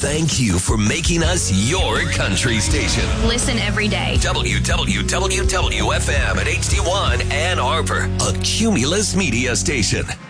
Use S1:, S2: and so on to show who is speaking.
S1: thank you for making us your country station.
S2: Listen every day.
S1: WWWFM at HD1 Ann Arbor, a Cumulus media station.